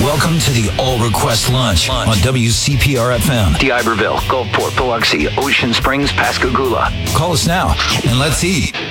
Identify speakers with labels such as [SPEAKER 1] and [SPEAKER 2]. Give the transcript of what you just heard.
[SPEAKER 1] Welcome to the All Request Lunch on WCPR FM.
[SPEAKER 2] D'Iberville, Gulfport, Biloxi, Ocean Springs, Pascagoula.
[SPEAKER 1] Call us now and let's eat.